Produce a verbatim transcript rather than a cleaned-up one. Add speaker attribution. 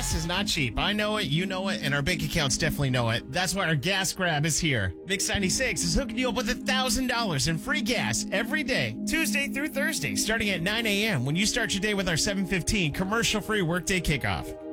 Speaker 1: gas is not cheap. I know it, you know it, and our bank accounts definitely know it. That's why our gas grab is here. Mix ninety-six is hooking you up with one thousand dollars in free gas every day, Tuesday through Thursday, starting at nine a.m. when you start your day with our seven fifteen commercial-free workday kickoff.